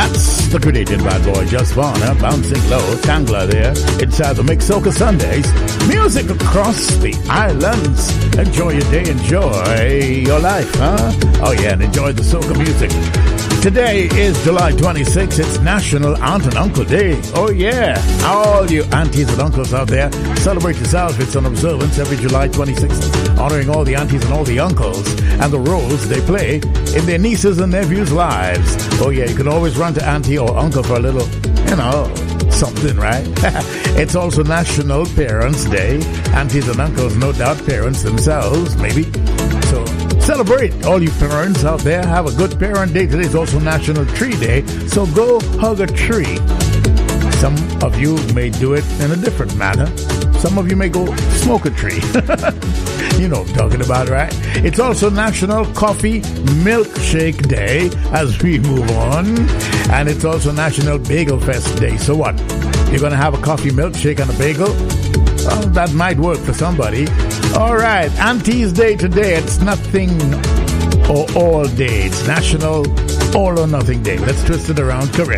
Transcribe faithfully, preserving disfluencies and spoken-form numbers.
That's the Canadian bad boy, Just Varner, bouncing low, Tangler there, inside the Mix Soca Sundays. Music across the islands. Enjoy your day, enjoy your life, huh? Oh yeah, and enjoy the soca music. Today is July twenty-sixth. It's National Aunt and Uncle Day. Oh yeah, all you aunties and uncles out there, celebrate yourselves with some observance every July twenty-sixth, honoring all the aunties and all the uncles and the roles they play in their nieces and nephews' lives. Oh yeah, you can always run to auntie or uncle for a little, you know, something, right? It's also National Parents Day. Aunties and uncles, no doubt parents themselves, maybe. So celebrate, all you parents out there. Have a good parent day. Today is also National Tree Day, so go hug a tree. Some of you may do it in a different manner. Some of you may go smoke a tree. You know what I'm talking about, right? It's also National Coffee Milkshake Day as we move on. And it's also National Bagel Fest Day. So what? You're going to have a coffee milkshake and a bagel? Well, that might work for somebody. All right, Auntie's Day today. It's nothing or all day. It's National All or Nothing Day. Let's twist it around correct.